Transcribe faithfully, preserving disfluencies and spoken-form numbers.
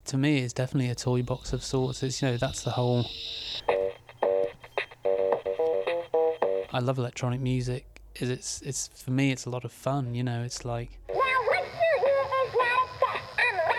to me, it's definitely a toy box of sorts. It's, you know, that's the whole. I love electronic music. Is it's it's for me, it's a lot of fun. You know, it's like